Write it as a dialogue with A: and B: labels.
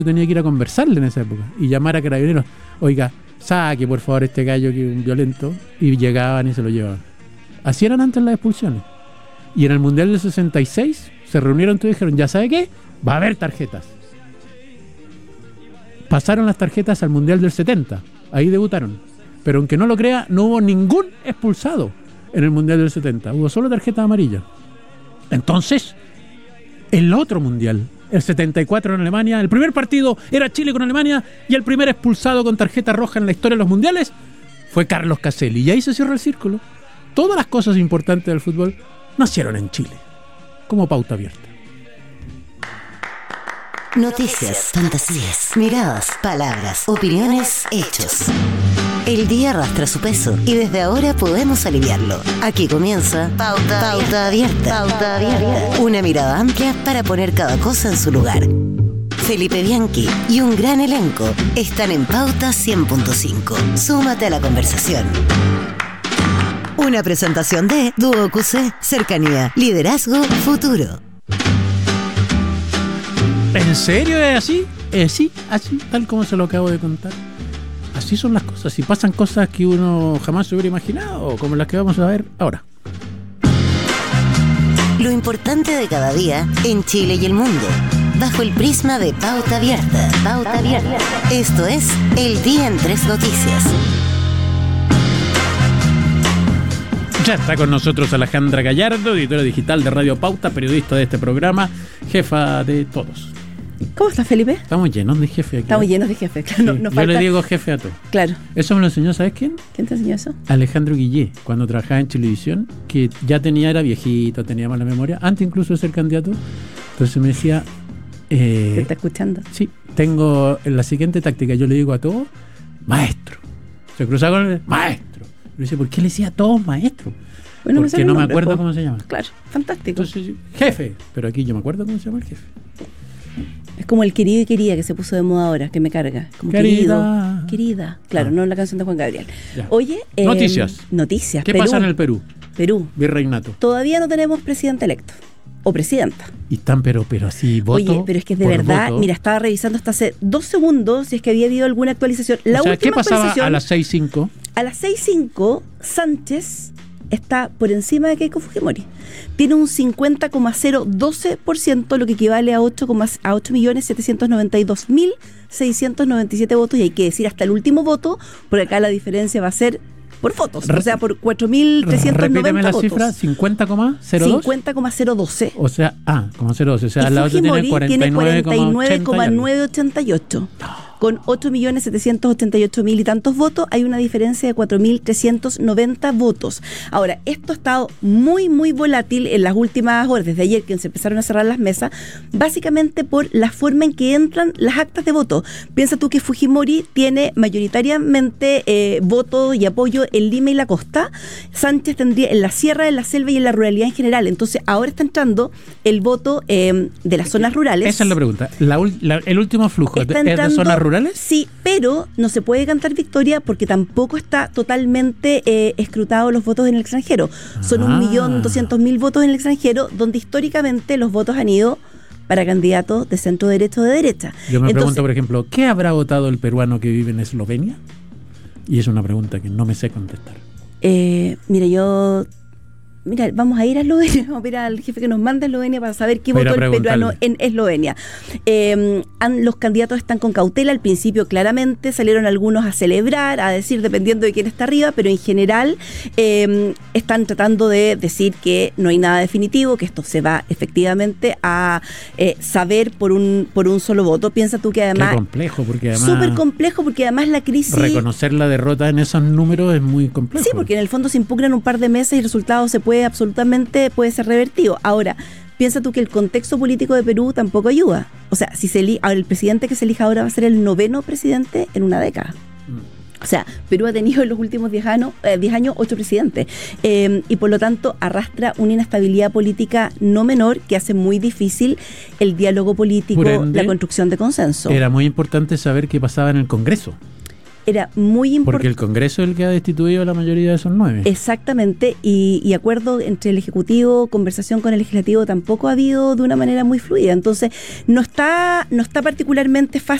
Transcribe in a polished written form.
A: tenía que ir a conversarle en esa época y llamar a Carabineros, oiga, saque por favor este gallo que es un violento, y llegaban y se lo llevaban. Así eran antes las expulsiones. Y en el Mundial del 66 se reunieron todos y dijeron, ¿ya sabe qué? Va a haber tarjetas. Pasaron las tarjetas al Mundial del 70, ahí debutaron. Pero aunque no lo crea, no hubo ningún expulsado en el Mundial del 70, hubo solo tarjetas amarillas. Entonces, el otro Mundial, el 74 en Alemania, el primer partido era Chile con Alemania y el primer expulsado con tarjeta roja en la historia de los mundiales fue Carlos Caselli. Y ahí se cierra el círculo. Todas las cosas importantes del fútbol nacieron en Chile, como Pauta Abierta.
B: Noticias, fantasías, miradas, palabras, opiniones, hechos. El día arrastra su peso y desde ahora podemos aliviarlo. Aquí comienza Pauta Abierta. Pauta Abierta. Una mirada amplia para poner cada cosa en su lugar. Felipe Bianchi y un gran elenco están en Pauta 100.5. Súmate a la conversación. Una presentación de Dúo QC, cercanía, liderazgo, futuro.
A: ¿En serio es así? Sí, así, tal como se lo acabo de contar. Así son las cosas, y pasan cosas que uno jamás se hubiera imaginado, como las que vamos a ver ahora.
B: Lo importante de cada día en Chile y el mundo, bajo el prisma de Pauta Abierta. Pauta Abierta. Esto es El Día en 3 Noticias.
A: Ya está con nosotros Alejandra Gallardo, editora digital de Radio Pauta, periodista de este programa, jefa de todos.
C: ¿Cómo estás, Felipe?
A: Estamos llenos de jefe aquí.
C: Estamos llenos de jefe, claro.
A: Sí,
C: no
A: yo
C: falta...
A: le digo jefe a todo.
C: Claro.
A: Eso me lo enseñó, ¿sabes quién?
C: ¿Quién te enseñó eso?
A: Alejandro Guillé, cuando trabajaba en Chilevisión, que ya era viejito, tenía mala memoria, antes incluso de ser candidato. Entonces me decía...
C: ¿Te está escuchando?
A: Sí, tengo la siguiente táctica, yo le digo a todos, maestro. Se cruzaba con el maestro. Le dice, ¿por qué le decía a todos maestro?
C: Bueno,
A: porque no me acuerdo cómo se llama.
C: Claro, fantástico.
A: Entonces, jefe, pero aquí yo me acuerdo cómo se llama el jefe.
C: Es como el querido y querida que se puso de moda ahora, que me carga. Como
A: querida.
C: Querida. Claro, no la canción de Juan Gabriel.
A: Ya.
C: Oye,
A: Noticias. ¿Qué
C: Perú.
A: pasa en el Perú?
C: Perú.
A: Virreinato.
C: Todavía no tenemos presidente electo. O presidenta.
A: Y están, pero así, voto.
C: Oye, pero es que de verdad,
A: voto.
C: mira, estaba revisando hasta hace 2 segundos si es que había habido alguna actualización. La última
A: ¿qué pasaba
C: actualización,
A: a las 6:05?
C: A las 6:05, Sánchez está por encima de Keiko Fujimori. Tiene un 50,012%, lo que equivale a 8.792.697 votos. Y hay que decir hasta el último voto, porque acá la diferencia va a ser por votos, o sea, por 4.390
A: repíteme la
C: votos.
A: cifra, 50,02.
C: 50,012.
A: O sea, como 012. O sea,
C: y
A: la otra tiene
C: Fujimori tiene
A: 49,988.
C: 49,988. Con 8.788.000 y tantos votos, hay una diferencia de 4.390 votos. Ahora, esto ha estado muy, muy volátil en las últimas horas, desde ayer que se empezaron a cerrar las mesas, básicamente por la forma en que entran las actas de voto. Piensa tú que Fujimori tiene mayoritariamente votos y apoyo en Lima y la costa. Sánchez tendría en la sierra, en la selva y en la ruralidad en general. Entonces, ahora está entrando el voto de las zonas rurales.
A: Esa es la pregunta. El último flujo es de zonas rurales.
C: Sí, pero no se puede cantar victoria porque tampoco está totalmente escrutado los votos en el extranjero. Son 1.200.000 votos en el extranjero, donde históricamente los votos han ido para candidatos de centro derecha o de derecha.
A: Yo me pregunto, por ejemplo, ¿qué habrá votado el peruano que vive en Eslovenia? Y es una pregunta que no me sé contestar.
C: Mira, vamos a ir a Eslovenia, vamos a ir al jefe que nos manda a Eslovenia para saber qué votó el peruano en Eslovenia. Los candidatos están con cautela, al principio claramente salieron algunos a celebrar, a decir dependiendo de quién está arriba, pero en general están tratando de decir que no hay nada definitivo, que esto se va efectivamente a saber por un solo voto. Piensa tú que además...
A: Qué complejo, porque además...
C: Súper complejo, porque además la crisis...
A: Reconocer la derrota en esos números es muy complejo.
C: Sí, porque en el fondo se impugnan un par de meses y el resultado puede ser revertido. Ahora, piensa tú que el contexto político de Perú tampoco ayuda. O sea, si el presidente que se elija ahora va a ser el 9º presidente en una década. O sea, Perú ha tenido en los últimos 10 años 8 presidentes. Y por lo tanto arrastra una inestabilidad política no menor que hace muy difícil el diálogo político, la construcción de consenso.
A: Era muy importante saber qué pasaba en el Congreso.
C: era muy importante.
A: Porque el Congreso es el que ha destituido a la mayoría de esos 9.
C: Exactamente, y acuerdo entre el Ejecutivo, conversación con el Legislativo tampoco ha habido de una manera muy fluida. Entonces, no está particularmente fácil